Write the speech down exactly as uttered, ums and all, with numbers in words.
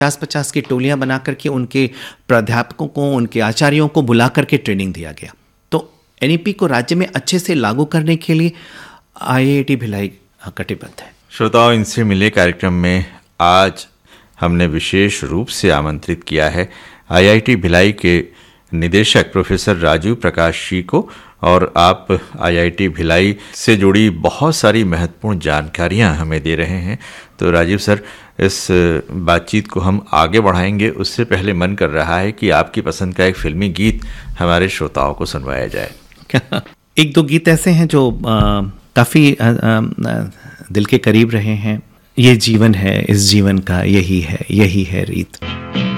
पचास पचास की टोलियां बना करके उनके प्राध्यापकों को, उनके आचार्यों को बुला करके ट्रेनिंग दिया गया। तो एन ई पी को राज्य में अच्छे से लागू करने के लिए आई आई टी भिलाई कटिबद्ध है। श्रोताओं, इनसे मिले कार्यक्रम में आज हमने विशेष रूप से आमंत्रित किया है आई आई टी भिलाई के निदेशक प्रोफेसर राजीव प्रकाश जी को, और आप आई आई टी भिलाई से जुड़ी बहुत सारी महत्वपूर्ण जानकारियां हमें दे रहे हैं। तो राजीव सर, इस बातचीत को हम आगे बढ़ाएंगे, उससे पहले मन कर रहा है कि आपकी पसंद का एक फिल्मी गीत हमारे श्रोताओं को सुनवाया जाए। एक दो गीत ऐसे हैं जो काफ़ी दिल के करीब रहे हैं। ये जीवन है, इस जीवन का यही है, यही है रीत।